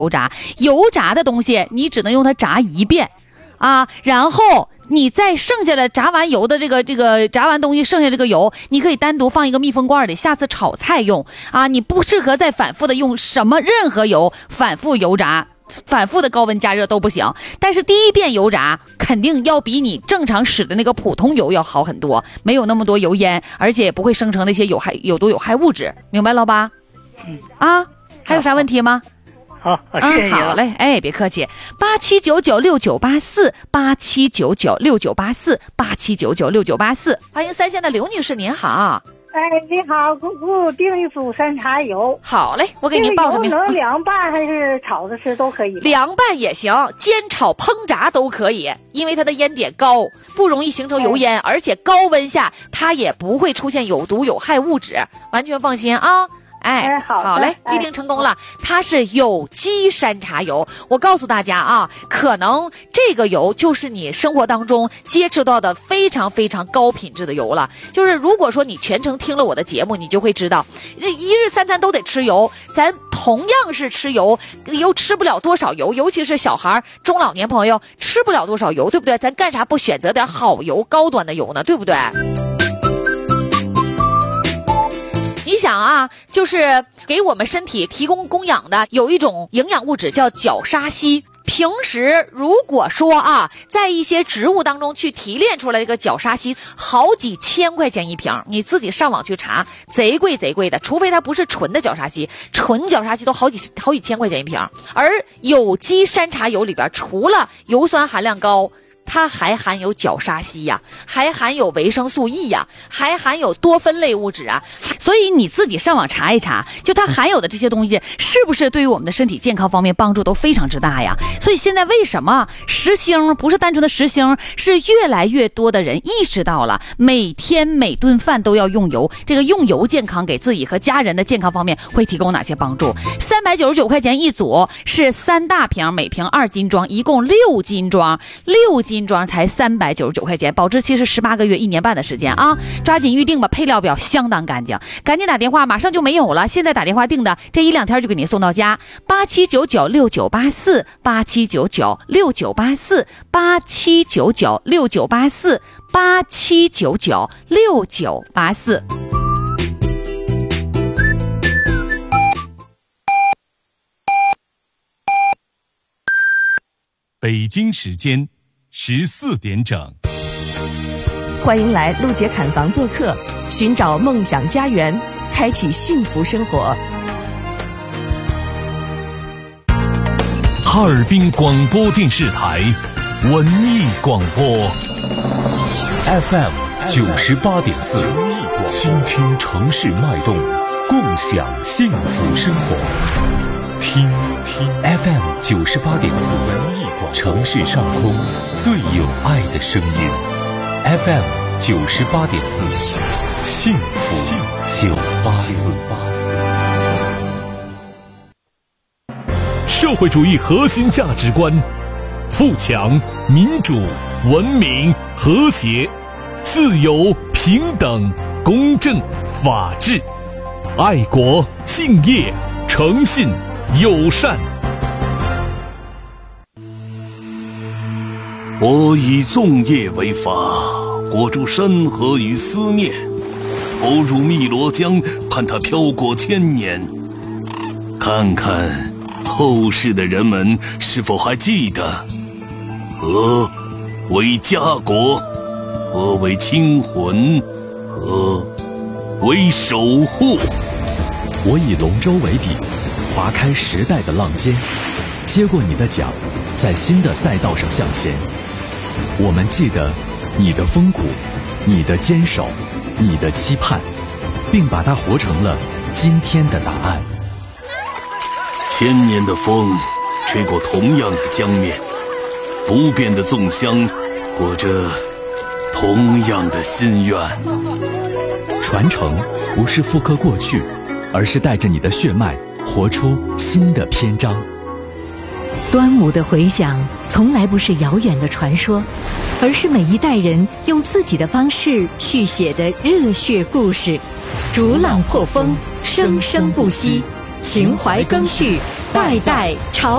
油炸。油炸的东西你只能用它炸一遍啊，然后你再剩下的炸完油的这个炸完东西剩下这个油，你可以单独放一个密封罐里，下次炒菜用啊。你不适合再反复的用任何油反复油炸，反复的高温加热都不行。但是第一遍油炸肯定要比你正常使的那个普通油要好很多，没有那么多油烟，而且也不会生成那些有毒有害物质，明白了吧？啊，还有啥问题吗？ 好，谢谢。 好嘞，哎，别客气。87996984，87996984，87996984，欢迎三线的刘女士，您好。 哎，你好，给我订一组山茶油。 好嘞，我给您报上名。 能凉拌还是炒着吃都可以？ 凉拌也行，煎炒烹炸都可以，因为它的烟点高，不容易形成油烟，而且高温下它也不会出现有毒有害物质，完全放心啊。哎，好嘞，预定成功了。它是有机山茶油，我告诉大家啊，可能这个油就是你生活当中接触到的非常非常高品质的油了。就是如果说你全程听了我的节目，你就会知道，一日三餐都得吃油，咱同样是吃油，又吃不了多少油，尤其是小孩、中老年朋友吃不了多少油，对不对？咱干啥不选择点好油、高端的油呢？对不对？你想啊，就是给我们身体提供供养的有一种营养物质叫角鲨烯。平时如果说啊，在一些植物当中去提炼出来这个角鲨烯，好几千块钱一瓶，你自己上网去查，贼贵贼贵的。除非它不是纯的角鲨烯，纯角鲨烯都好几千块钱一瓶。而有机山茶油里边，除了油酸含量高，它还含有角鲨烯呀，还含有维生素 E 呀，还含有多酚类物质啊。所以你自己上网查一查，就它含有的这些东西是不是对于我们的身体健康方面帮助都非常之大呀。所以现在为什么食星不是单纯的食星，是越来越多的人意识到了每天每顿饭都要用油，这个用油健康给自己和家人的健康方面会提供哪些帮助。399块钱一组，是3大瓶，每瓶2斤装，一共6斤装，6斤装才399块钱，保质期是18个月1年半的时间啊！抓紧预定吧，配料表相当干净，赶紧打电话，马上就没有了。现在打电话订的，这1-2天就给您送到家。87996984，87996984，87996984。 北京时间14点整， 欢迎来陆杰侃房做客，寻找梦想家园，开启幸福生活。 哈尔滨广播电视台文艺广播 FM 98.4，倾听城市脉动，共享幸福生活。听 FM 98.4，城市上空最有爱的声音。FM 98.4，幸福984。社会主义核心价值观：富强、民主、文明、和谐、自由、平等、公正、法治、爱国、敬业、诚信、友善。 我以粽叶为法，裹住山河与思念，投入汨罗江，盼它飘过千年。看看后世的人们是否还记得，和为家国，和为清魂，和为守护。 我以龙舟为笔，划开时代的浪尖，接过你的桨，在新的赛道上向前。我们记得你的风骨，你的坚守，你的期盼，并把它活成了今天的答案。 千年的风吹过同样的江面，不变的粽香裹着同样的心愿。 传承不是复刻过去，而是带着你的血脉活出新的篇章。 端午的回响从来不是遥远的传说，而是每一代人用自己的方式续写的热血故事。逐浪破风，生生不息，情怀更续， 代代朝